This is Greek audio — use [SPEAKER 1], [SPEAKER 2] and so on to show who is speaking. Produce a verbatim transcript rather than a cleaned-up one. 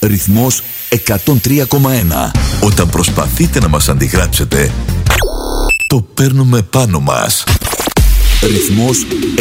[SPEAKER 1] Ρυθμός εκατόν τρία κόμμα ένα. Όταν προσπαθείτε να μας αντιγράψετε, το παίρνουμε πάνω μας. Ρυθμός